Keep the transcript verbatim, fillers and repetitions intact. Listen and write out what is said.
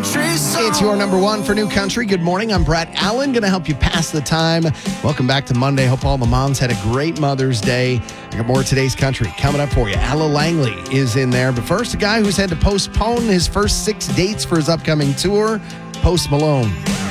country song. It's your number one for New Country. Good morning. I'm Brett Allen, going to help you pass the time. Welcome back to Monday. Hope all the moms had a great Mother's Day. I got more of today's country coming up for you. Ella Langley is in there. But first, a guy who's had to postpone his first six dates for his upcoming tour, Post Malone.